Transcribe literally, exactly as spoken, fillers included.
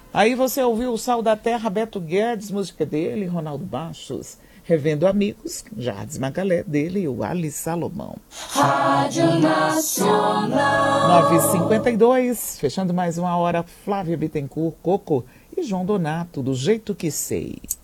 Aí você ouviu o Sal da Terra, Beto Guedes, música dele, Ronaldo Baixos. Revendo Amigos, Jardim Macalé, dele e o Ali Salomão. Rádio Nacional. nove e cinquenta e dois, fechando mais uma hora, Flávia Bittencourt, Coco e João Donato, do jeito que sei.